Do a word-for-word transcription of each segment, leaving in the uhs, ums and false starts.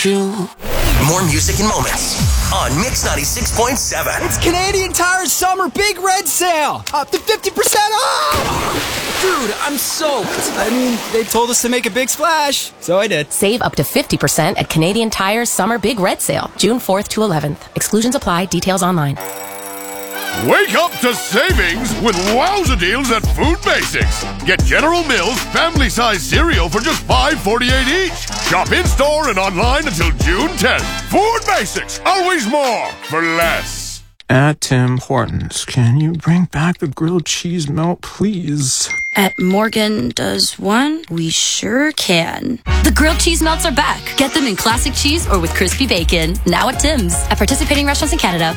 you. More music and moments on Mix ninety-six point seven. It's Canadian Tire's Summer Big Red Sale. Up to fifty percent off! Dude, I'm soaked. I mean, they told us to make a big splash, so I did. Save up to fifty percent at Canadian Tire's Summer Big Red Sale, June fourth to eleventh. Exclusions apply. Details online. Wake up to savings with wowza deals at Food Basics. Get General Mills family-size cereal for just five forty-eight each. Shop in-store and online until June tenth. Food Basics, always more for less. At Tim Hortons, can you bring back the grilled cheese melt, please? At Morgan Does One, we sure can. The grilled cheese melts are back. Get them in classic cheese or with crispy bacon. Now at Tim's. At participating restaurants in Canada.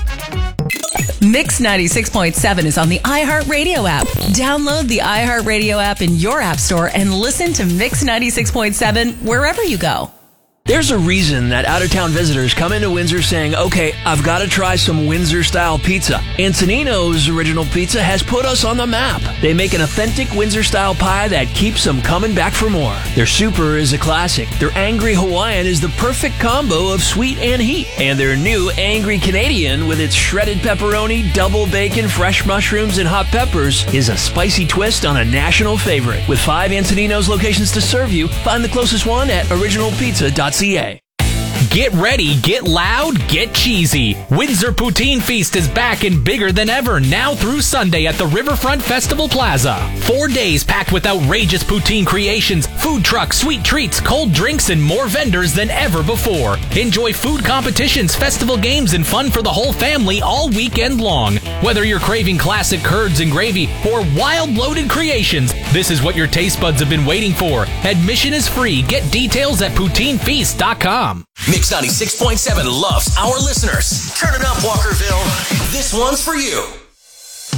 Mix ninety-six point seven is on the iHeartRadio app. Download the iHeartRadio app in your app store and listen to Mix ninety-six point seven wherever you go. There's a reason that out-of-town visitors come into Windsor saying, okay, I've got to try some Windsor-style pizza. Antonino's Original Pizza has put us on the map. They make an authentic Windsor-style pie that keeps them coming back for more. Their Super is a classic. Their Angry Hawaiian is the perfect combo of sweet and heat. And their new Angry Canadian, with its shredded pepperoni, double bacon, fresh mushrooms, and hot peppers, is a spicy twist on a national favorite. With five Antonino's locations to serve you, find the closest one at original pizza dot c a. Get ready, get loud, get cheesy. Windsor Poutine Feast is back and bigger than ever, now through Sunday at the Riverfront Festival Plaza. Four days packed with outrageous poutine creations, food trucks, sweet treats, cold drinks, and more vendors than ever before. Enjoy food competitions, festival games, and fun for the whole family all weekend long. Whether you're craving classic curds and gravy or wild loaded creations, this is what your taste buds have been waiting for. Admission is free. Get details at poutine feast dot com. Mix ninety-six point seven loves our listeners. Turn it up, Walkerville. This one's for you.